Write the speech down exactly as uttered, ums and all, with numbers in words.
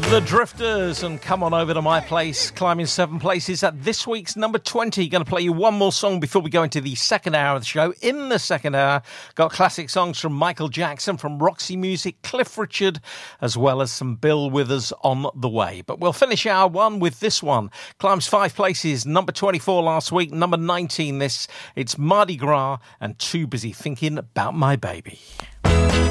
The Drifters, and come on over to my place, climbing seven places at this week's number twenty. Going to play you one more song before we go into the second hour of the show. In the second hour, got classic songs from Michael Jackson, from Roxy Music, Cliff Richard, as well as some Bill Withers on the way. But we'll finish hour one with this one. Climbs five places, number twenty-four last week, number nineteen this. It's Mardi Gras and Too Busy Thinking About My Baby.